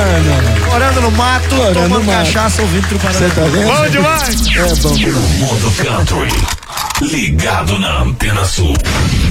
Morando no mato, tomando cachaça, ouvindo Truparada. Você tá vendo? Bom demais! É bom. Mundo Country. Ligado na Antena Sul.